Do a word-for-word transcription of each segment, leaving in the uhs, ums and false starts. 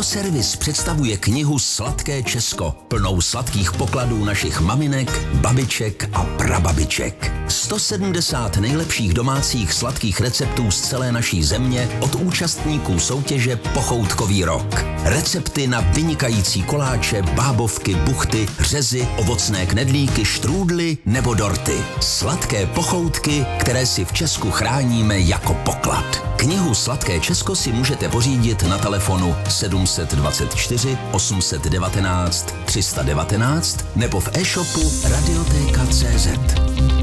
Autoservis představuje knihu Sladké Česko, plnou sladkých pokladů našich maminek, babiček a prababiček. sto sedmdesát nejlepších domácích sladkých receptů z celé naší země od účastníků soutěže Pochoutkový rok. Recepty na vynikající koláče, bábovky, buchty, řezy, ovocné knedlíky, štrůdly nebo dorty. Sladké pochoutky, které si v Česku chráníme jako poklad. Knihu Sladké Česko si můžete pořídit na telefonu sedm dvacet čtyři osm set devatenáct tři sta devatenáct nebo v e-shopu radiotéka tečka cé zet.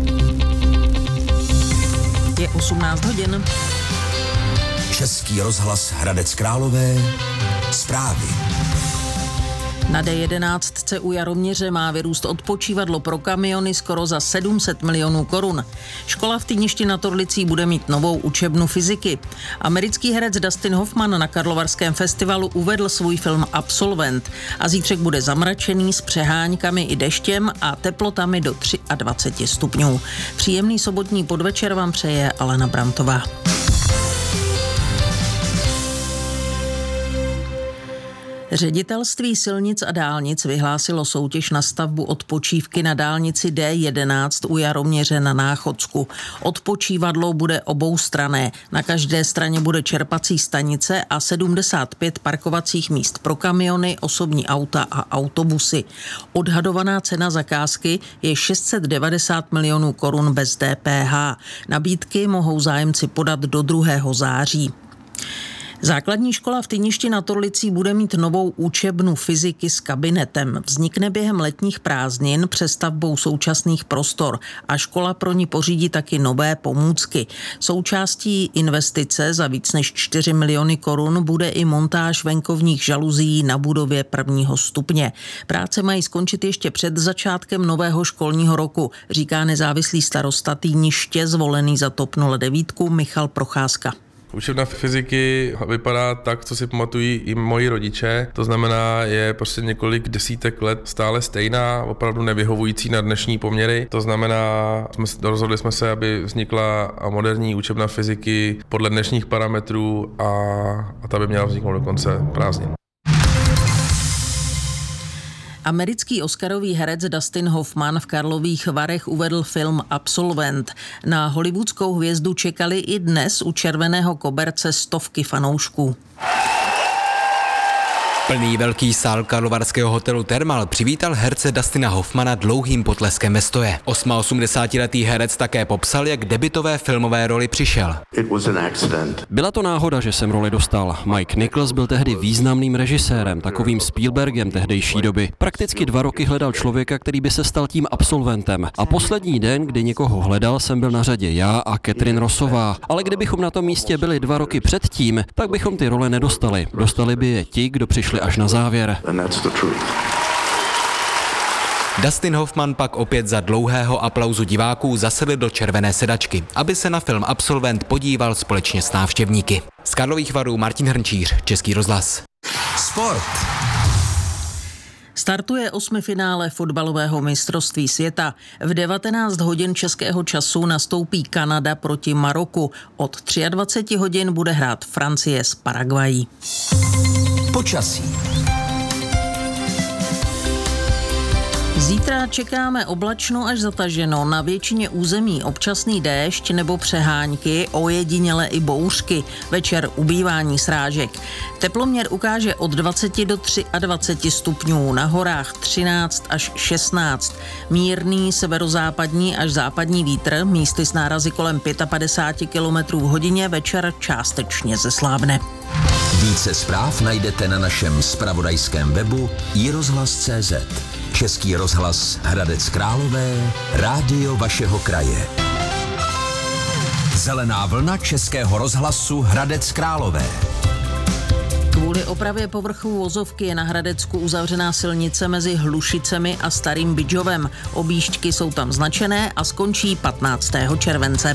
Je osmnáct hodin. Český rozhlas Hradec Králové. Zprávy. Na D jedenáct u Jaroměře má vyrůst odpočívadlo pro kamiony skoro za sedm set milionů korun. Škola v Týništi nad Orlicí bude mít novou učebnu fyziky. Americký herec Dustin Hoffman na Karlovarském festivalu uvedl svůj film Absolvent a zítřek bude zamračený s přeháňkami i deštěm a teplotami do dvacet tři stupňů. Příjemný sobotní podvečer vám přeje Alena Brantová. Ředitelství silnic a dálnic vyhlásilo soutěž na stavbu odpočívky na dálnici D jedenáct u Jaroměře na Náchodsku. Odpočívadlo bude oboustranné. Na každé straně bude čerpací stanice a sedmdesát pět parkovacích míst pro kamiony, osobní auta a autobusy. Odhadovaná cena zakázky je šest set devadesát milionů korun bez D P H. Nabídky mohou zájemci podat do druhého září. Základní škola v Týništi nad Orlicí bude mít novou učebnu fyziky s kabinetem. Vznikne během letních prázdnin přestavbou současných prostor a škola pro ní pořídí taky nové pomůcky. Součástí investice za víc než čtyři miliony korun bude i montáž venkovních žaluzí na budově prvního stupně. Práce mají skončit ještě před začátkem nového školního roku, říká nezávislý starosta Týniště zvolený za TOP nula devět Michal Procházka. Učebna fyziky vypadá tak, co si pamatují i moji rodiče, to znamená, je prostě několik desítek let stále stejná, opravdu nevyhovující na dnešní poměry. To znamená, jsme, rozhodli jsme se, aby vznikla moderní učebna fyziky podle dnešních parametrů a, a ta by měla vzniknout do konce prázdnin. Americký oscarový herec Dustin Hoffman v Karlových Varech uvedl film Absolvent. Na hollywoodskou hvězdu čekali i dnes u červeného koberce stovky fanoušků. Plný velký sál karlovarského hotelu Thermal přivítal herce Dustina Hoffmana dlouhým potleskem ve stoje. osmaosmdesátiletý herec také popsal, jak debutové filmové roli přišel. Byla to náhoda, že jsem roli dostal. Mike Nichols byl tehdy významným režisérem, takovým Spielbergem tehdejší doby. Prakticky dva roky hledal člověka, který by se stal tím absolventem. A poslední den, kdy někoho hledal, jsem byl na řadě já a Catherine Rossová. Ale kdybychom na tom místě byli dva roky předtím, tak bychom ty role nedostali. Dostali by je ti, kdo přišli až na závěr. Dustin Hoffman pak opět za dlouhého aplauzu diváků zasedl do červené sedačky, aby se na film Absolvent podíval společně s návštěvníky. Z Karlových Varů Martin Hrnčíř, Český rozhlas. Sport. Startuje osmifinále fotbalového mistrovství světa. V devatenáct hodin českého času nastoupí Kanada proti Maroku. Od dvacet tři hodin bude hrát Francie s Paraguayí. Počasí. Zítra čekáme oblačno až zataženo, na většině území občasný déšť nebo přehánky, ojediněle i bouřky, večer ubývání srážek. Teploměr ukáže od dvacet do dvacet tři stupňů, na horách třináct až šestnáct. Mírný severozápadní až západní vítr, místy s nárazy kolem padesát pět kilometrů v hodině, večer částečně zeslábne. Více zpráv najdete na našem zpravodajském webu i rozhlas tečka cé zet. Český rozhlas Hradec Králové, rádio vašeho kraje. Zelená vlna Českého rozhlasu Hradec Králové. Kvůli opravě povrchu vozovky je na Hradecku uzavřená silnice mezi Hlušicemi a Starým Bydžovem. Objížďky jsou tam značené a skončí patnáctého července.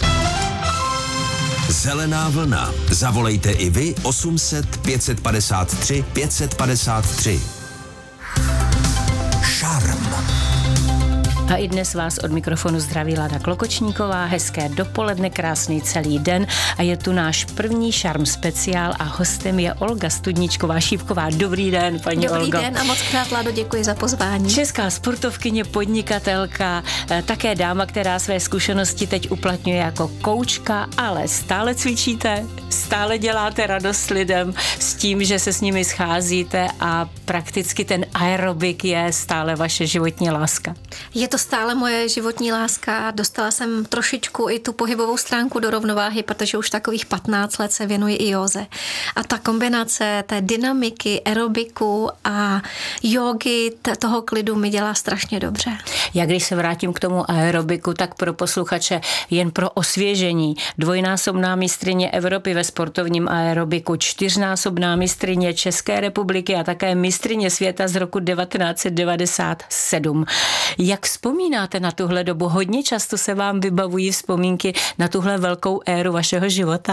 Zelená vlna. Zavolejte i vy osm set pět set padesát tři pět set padesát tři. Šarm. A i dnes vás od mikrofonu zdraví Lada Klokočníková. Hezké dopoledne, krásný celý den a je tu náš první šarm speciál a hostem je Olga Studničková-Šípková. Dobrý den, paní Dobrý Olgo. den a moc krát, Lado, děkuji za pozvání. Česká sportovkyně, podnikatelka, také dáma, která své zkušenosti teď uplatňuje jako koučka, ale stále cvičíte, stále děláte radost lidem s tím, že se s nimi scházíte a prakticky ten aerobik je stále vaše životní láska. Je to stále moje životní láska. Dostala jsem trošičku i tu pohybovou stránku do rovnováhy, protože už takových patnáct let se věnuji i józe. A ta kombinace té dynamiky, aerobiku a jógy, toho klidu mi dělá strašně dobře. Já když se vrátím k tomu aerobiku, tak pro posluchače jen pro osvěžení. Dvojnásobná mistryně Evropy ve sportovním aerobiku, čtyřnásobná mistryně České republiky a také mistryně světa z roku devatenáct set devadesát sedm. Jak vzpomínáte na tuhle dobu? Hodně často se vám vybavují vzpomínky na tuhle velkou éru vašeho života?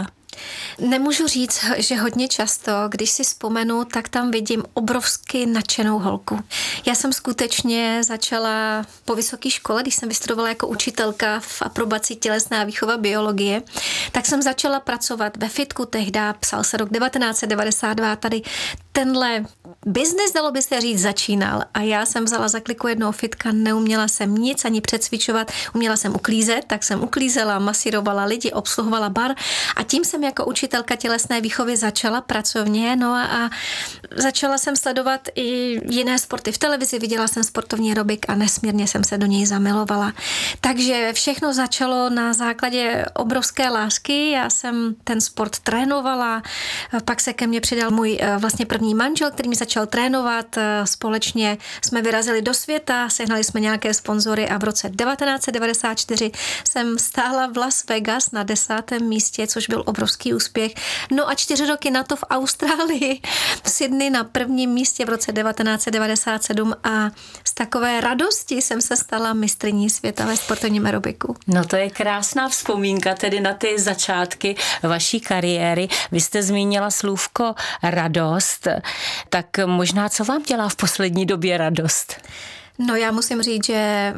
Nemůžu říct, že hodně často, když si vzpomenu, tak tam vidím obrovsky nadšenou holku. Já jsem skutečně začala po vysoké škole, když jsem vystudovala jako učitelka v aprobaci tělesná výchova biologie, tak jsem začala pracovat ve fitku, tehdy psal se rok devatenáct set devadesát dva, tady tenhle biznes, dalo by se říct, začínal a já jsem vzala za kliku jednoho fitka, neuměla jsem nic ani přecvičovat, uměla jsem uklízet, tak jsem uklízela, masírovala lidi, obsluhovala bar a tím jsem jako učitelka tělesné výchovy začala pracovně, no a, a začala jsem sledovat i jiné sporty v televizi, viděla jsem sportovní aerobik a nesmírně jsem se do něj zamilovala. Takže všechno začalo na základě obrovské lásky, já jsem ten sport trénovala, pak se ke mně přidal můj vlastně první manžel, který mi začal trénovat, společně jsme vyrazili do světa, sehnali jsme nějaké sponzory a v roce devatenáct set devadesát čtyři jsem stála v Las Vegas na desátém místě, což byl obrovský úspěch. No a čtyři roky na to v Austrálii, v Sydney na prvním místě v roce devatenáct set devadesát sedm a z takové radosti jsem se stala mistryní světa ve sportovním aerobiku. No to je krásná vzpomínka tedy na ty začátky vaší kariéry. Vy jste zmínila slůvko radost, tak možná co vám dělá v poslední době radost? No já musím říct, že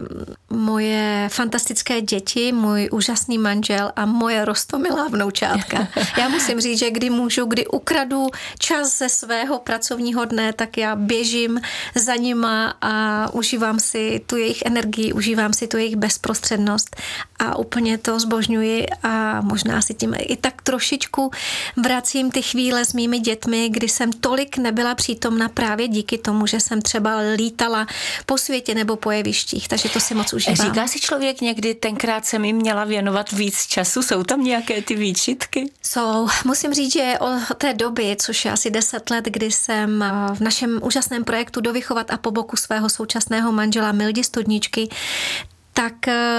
moje fantastické děti, můj úžasný manžel a moje roztomilá vnoučátka. Já musím říct, že kdy můžu, kdy ukradu čas ze svého pracovního dne, tak já běžím za nima a užívám si tu jejich energii, užívám si tu jejich bezprostřednost a úplně to zbožňuji a možná si tím i tak trošičku vracím ty chvíle s mými dětmi, kdy jsem tolik nebyla přítomna právě díky tomu, že jsem třeba lítala po světě nebo po jevištích, takže to si moc užívám. Říká si člověk někdy, tenkrát jsem jim měla věnovat víc času, jsou tam nějaké ty výčitky? Jsou. Musím říct, že od té doby, což je asi deset let, kdy jsem v našem úžasném projektu Dovychovat a po boku svého současného manžela Mildy Studničky, tak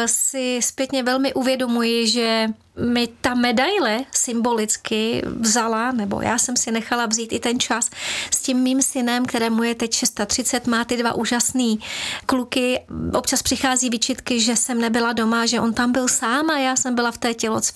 si zpětně velmi uvědomuji, že mi ta medaile symbolicky vzala, nebo já jsem si nechala vzít i ten čas s tím mým synem, kterému je teď třicet šest, má ty dva úžasný kluky. Občas přichází výčitky, že jsem nebyla doma, že on tam byl sám a já jsem byla v té tělocvičně.